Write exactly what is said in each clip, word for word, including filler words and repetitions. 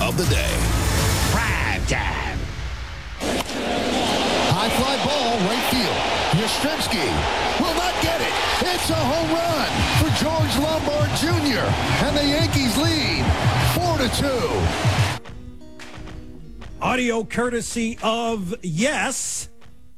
of the day. Prime time. High fly ball, right field. Yastrzemski will not get it. It's a home run for George Lombard Junior And the Yankees lead four to two. Audio courtesy of Yes.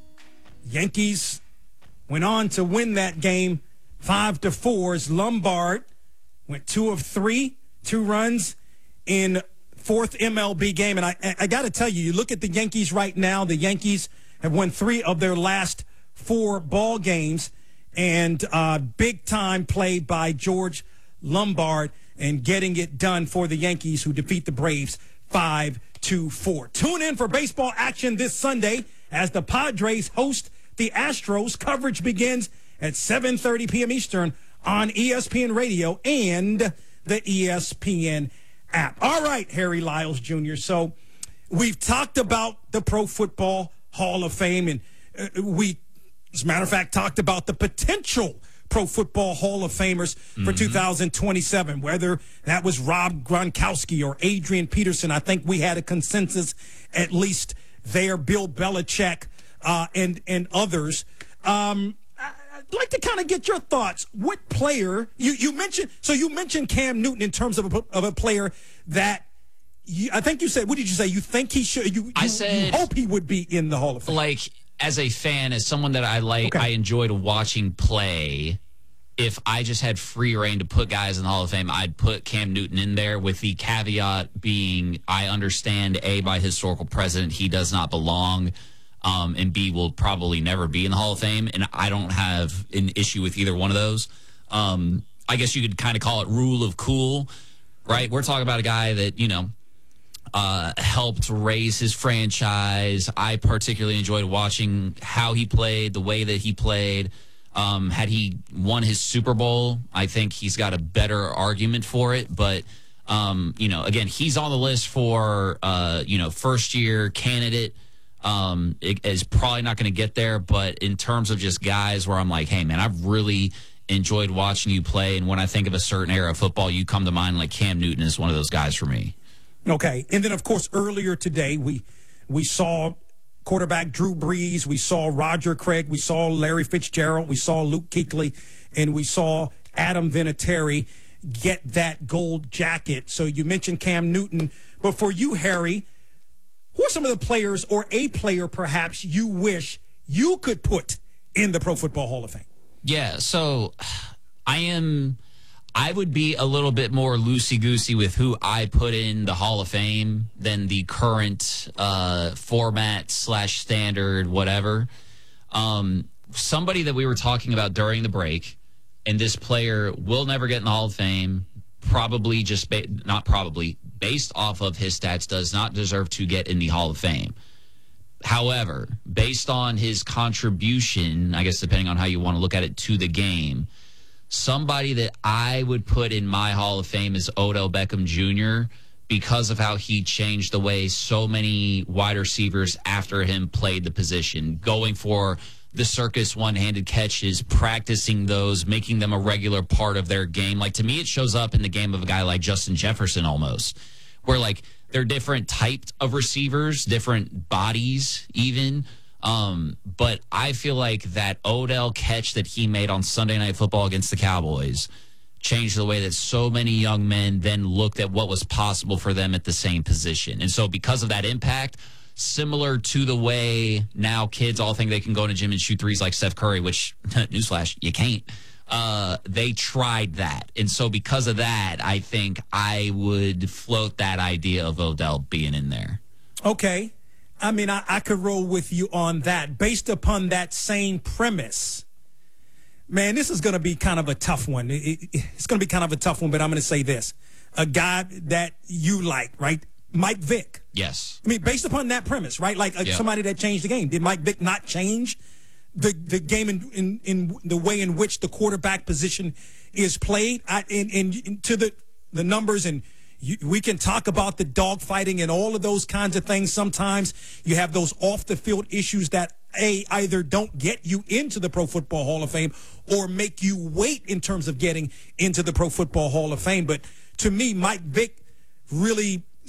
Yankees went on to win that game five to four as Lombard went two of three, two runs in fourth M L B game. And I, I got to tell you, you look at the Yankees right now, the Yankees have won three of their last four ball games, and uh, big time play by George Lombard and getting it done for the Yankees, who defeat the Braves five to four. Tune in for baseball action this Sunday as the Padres host the Astros. Coverage begins at seven thirty p.m. Eastern on E S P N Radio and the E S P N app. All right, Harry Lyles Junior So we've talked about the Pro Football Hall of Fame, and uh, we, as a matter of fact, talked about the potential Pro Football Hall of Famers for mm-hmm. two thousand twenty-seven, whether that was Rob Gronkowski or Adrian Peterson. I think we had a consensus at least there, Bill Belichick uh, and, and others. Um, I'd like to kind of get your thoughts. What player, you, you mentioned, so you mentioned Cam Newton in terms of a, of a player that you, I think you said, what did you say? You think he should, you, you, I said, you hope he would be in the Hall of Fame. Like, as a fan, as someone that I like, okay. I enjoyed watching play. If I just had free reign to put guys in the Hall of Fame, I'd put Cam Newton in there, with the caveat being I understand, A, by historical precedent, he does not belong, um, and B, will probably never be in the Hall of Fame, and I don't have an issue with either one of those. Um, I guess you could kind of call it rule of cool, right? We're talking about a guy that, you know, Uh, helped raise his franchise. I particularly enjoyed watching how he played, the way that he played. Um, had he won his Super Bowl, I think he's got a better argument for it. But, um, you know, again, he's on the list for, uh, you know, first-year candidate. Um, it is probably not going to get there. But in terms of just guys where I'm like, hey, man, I've really enjoyed watching you play. And when I think of a certain era of football, you come to mind, like Cam Newton is one of those guys for me. Okay, and then, of course, earlier today, we we saw quarterback Drew Brees, we saw Roger Craig, we saw Larry Fitzgerald, we saw Luke Kuechly, and we saw Adam Vinatieri get that gold jacket. So you mentioned Cam Newton, but for you, Harry, who are some of the players, or a player perhaps, you wish you could put in the Pro Football Hall of Fame? Yeah, so I am... I would be a little bit more loosey-goosey with who I put in the Hall of Fame than the current uh, format slash standard, whatever. Um, somebody that we were talking about during the break, and this player will never get in the Hall of Fame, probably just, ba- not probably, based off of his stats, does not deserve to get in the Hall of Fame. However, based on his contribution, I guess depending on how you want to look at it, to the game, somebody that I would put in my Hall of Fame is Odell Beckham Junior because of how he changed the way so many wide receivers after him played the position, going for the circus one-handed catches, practicing those, making them a regular part of their game. Like, to me, it shows up in the game of a guy like Justin Jefferson almost, where, like, they're different types of receivers, different bodies even. Um, but I feel like that Odell catch that he made on Sunday Night Football against the Cowboys changed the way that so many young men then looked at what was possible for them at the same position. And so because of that impact, similar to the way now kids all think they can go in a gym and shoot threes like Steph Curry, which, newsflash, you can't. Uh, they tried that. And so because of that, I think I would float that idea of Odell being in there. Okay. I mean, I, I could roll with you on that. Based upon that same premise, man, this is going to be kind of a tough one. It, it, it's going to be kind of a tough one, but I'm going to say this. A guy that you like, right? Mike Vick. Yes. I mean, based upon that premise, right? Like uh, yep. somebody that changed the game. Did Mike Vick not change the, the game in, in, in the way in which the quarterback position is played? I, and, and to the, the numbers and You, we can talk about the dogfighting and all of those kinds of things. Sometimes you have those off-the-field issues that, A, either don't get you into the Pro Football Hall of Fame or make you wait in terms of getting into the Pro Football Hall of Fame. But to me, Mike Vick really